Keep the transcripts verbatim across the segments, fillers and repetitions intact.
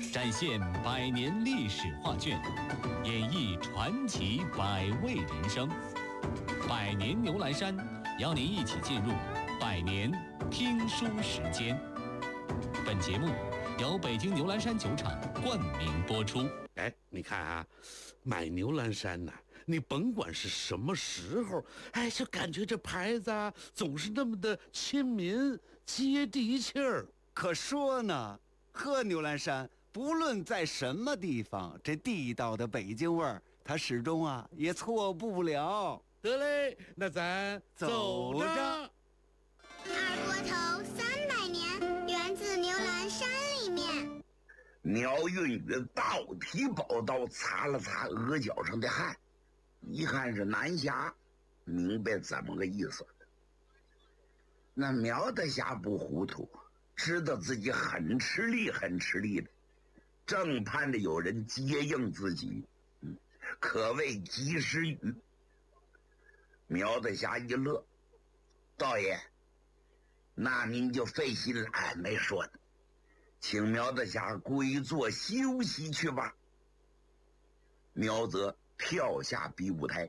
展现百年历史画卷，演绎传奇百味人生。百年牛栏山，邀您一起进入百年听书时间。本节目由北京牛栏山酒厂冠名播出。 哎，你看啊，买牛栏山呐、啊，你甭管是什么时候，哎，就感觉这牌子啊，总是那么的亲民、接地气儿。 可说呢，喝牛栏山，不论在什么地方，这地道的北京味儿，它始终啊也错不了。 得嘞，那咱走着。 二锅头三百年，源自牛栏山里面。 苗运宇倒提宝刀，擦了擦额角上的汗，一看是南侠，明白怎么个意思。那苗大侠不糊涂，知道自己很吃力很吃力的，正盼着有人接应自己，嗯，可谓及时雨。苗大侠一乐，道爷，那您就费心了。哎，没说的，请苗大侠归座休息去吧。苗泽跳下比武台，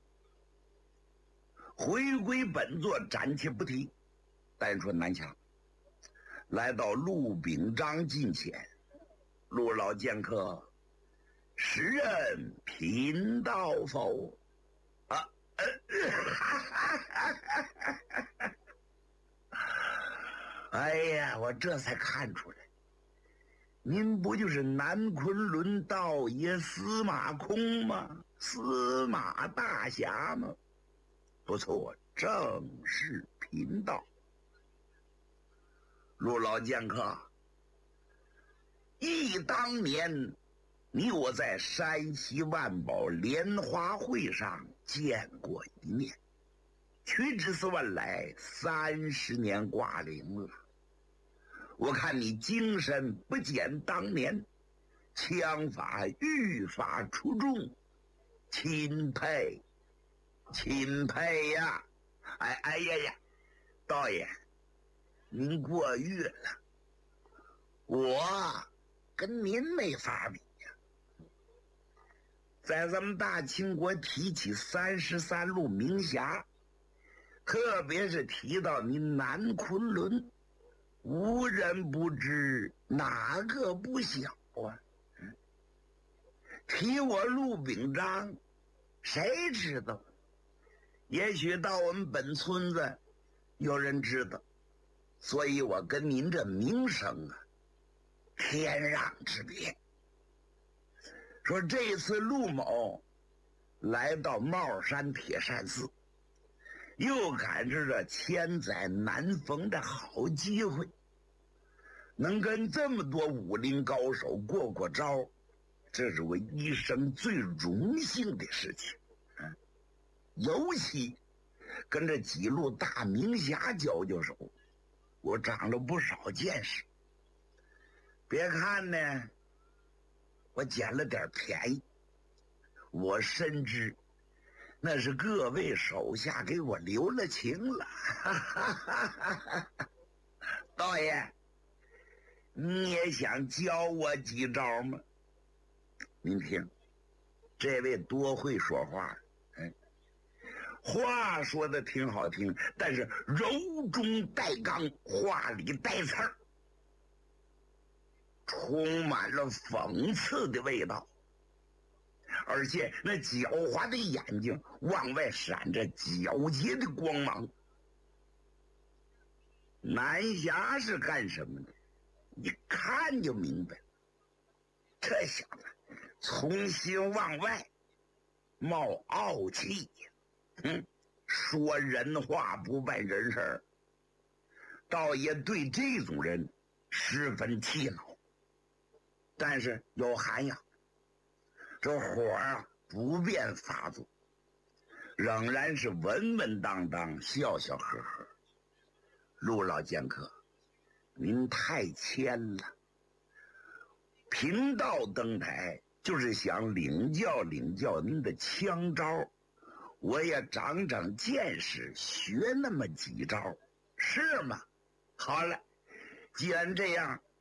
回归本座，暂且不提。单说南侠来到陆秉章近前，陆老剑客，时任贫道否？啊，呃、哎呀，我这才看出来，您不就是南昆仑道爷司马空吗？司马大侠吗？不错，正是贫道。陆老剑客，忆当年你我在山西万宝莲花会上见过一面，屈指算来三十年挂零了。我看你精神不减当年，枪法愈发出众，钦佩钦佩呀！哎哎呀呀，道爷，您过誉了，我跟您没法比呀。在咱们大清国提起三十三路名侠，特别是提到您南昆仑，无人不知，哪个不晓啊？嗯，提我陆秉章，谁知道？也许到我们本村子，有人知道。所以我跟您这名声啊，天壤之别。说这次陆某来到帽山铁扇寺，又赶着这千载难逢的好机会，能跟这么多武林高手过过招，这是我一生最荣幸的事情。嗯，尤其跟这几路大名侠交交手，我长了不少见识。别看呢，我捡了点便宜，我深知那是各位手下给我留了情了。道爷，你也想教我几招吗？您听，这位多会说话，嗯，话说的挺好听，但是柔中带刚，话里带刺儿，充满了讽刺的味道，而且那狡猾的眼睛往外闪着皎洁的光芒。南侠是干什么的？一看就明白了，这小子从心往外冒傲气呀，嗯，说人话不办人事儿。道爷对这种人十分气恼，但是有涵养，这火啊不便发作，仍然是稳稳当当，笑笑呵呵。陆老剑客，您太谦了，贫道登台就是想领教领教您的枪招，我也长长见识，学那么几招，是吗？好了，既然这样，